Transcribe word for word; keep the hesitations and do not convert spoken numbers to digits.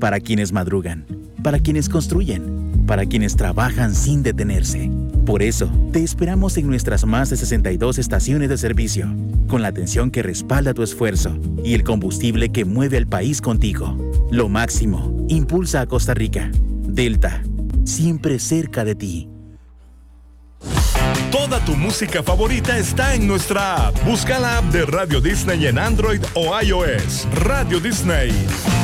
para quienes madrugan, para quienes construyen, para quienes trabajan sin detenerse. Por eso, te esperamos en nuestras más de sesenta y dos estaciones de servicio, con la atención que respalda tu esfuerzo y el combustible que mueve al país contigo. Lo máximo, impulsa a Costa Rica. Delta, siempre cerca de ti. Toda tu música favorita está en nuestra app. Busca la app de Radio Disney en Android o iOS. Radio Disney.